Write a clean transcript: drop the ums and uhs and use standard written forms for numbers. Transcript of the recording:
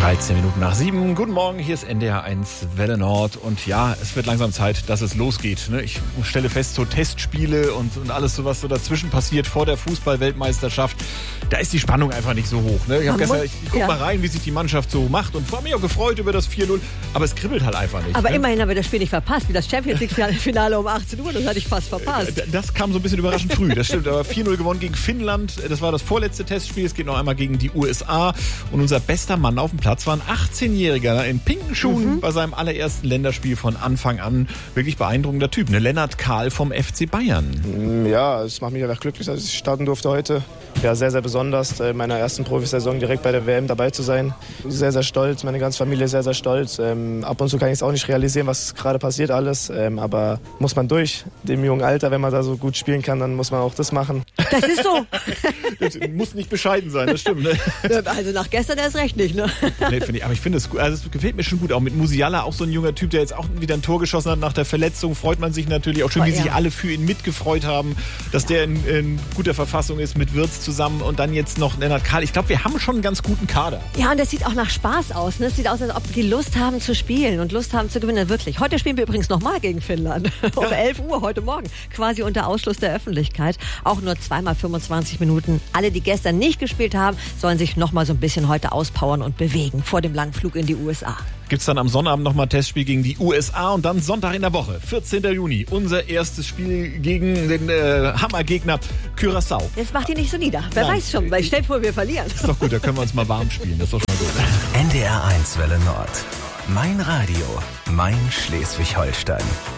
7:13. Guten Morgen, hier ist NDR 1 Welle Nord. Und ja, es wird langsam Zeit, dass es losgeht. Ich stelle fest, so Testspiele und alles so, was so dazwischen passiert vor der Fußball-Weltmeisterschaft, da ist die Spannung einfach nicht so hoch. Ich guck mal rein, wie sich die Mannschaft so macht und habe mich auch gefreut über das 4-0, aber es kribbelt halt einfach nicht. Aber immerhin haben wir das Spiel nicht verpasst, wie das Champions League-Finale um 18 Uhr, das hatte ich fast verpasst. Das kam so ein bisschen überraschend früh, das stimmt, aber 4-0 gewonnen gegen Finnland, das war das vorletzte Testspiel, es geht noch einmal gegen die USA und unser bester Mann auf dem Platz war ein 18-Jähriger in pinken Schuhen bei seinem allerersten Länderspiel von Anfang an. Wirklich beeindruckender Typ, Lennart Kahl vom FC Bayern. Ja, es macht mich einfach glücklich, dass ich starten durfte heute. Ja, sehr, sehr besonders, in meiner ersten Profisaison direkt bei der WM dabei zu sein. Sehr, sehr stolz, meine ganze Familie ist sehr, sehr stolz. Ab und zu kann ich es auch nicht realisieren, was gerade passiert alles, aber muss man durch. Dem jungen Alter, wenn man da so gut spielen kann, dann muss man auch das machen. Das ist so. Das muss nicht bescheiden sein, das stimmt. Also nach gestern erst recht nicht, ne? Nee, aber ich finde es gut, also es gefällt mir schon gut. Auch mit Musiala, auch so ein junger Typ, der jetzt auch wieder ein Tor geschossen hat nach der Verletzung, freut man sich natürlich auch schön, wie sich alle für ihn mitgefreut haben, dass der in guter Verfassung ist mit Wirtz zusammen und dann jetzt noch Lennart Kahl. Ich glaube, wir haben schon einen ganz guten Kader. Ja, und das sieht auch nach Spaß aus. Ne? Es sieht aus, als ob die Lust haben zu spielen und Lust haben zu gewinnen. Wirklich. Heute spielen wir übrigens nochmal gegen Finnland. Um 11 Uhr heute Morgen. Quasi unter Ausschluss der Öffentlichkeit. Auch nur zweimal 25 Minuten. Alle, die gestern nicht gespielt haben, sollen sich nochmal so ein bisschen heute auspowern und bewegen vor dem langen Flug in die USA. Gibt's dann am Sonnabend nochmal Testspiel gegen die USA und dann Sonntag in der Woche, 14. Juni, unser erstes Spiel gegen den Hammergegner Curaçao. Jetzt macht ihr nicht so nieder. Wer weiß schon, weil stellt vor, wir verlieren. Das ist doch gut, da können wir uns mal warm spielen, das ist doch schon mal gut. NDR 1 Welle Nord. Mein Radio, mein Schleswig-Holstein.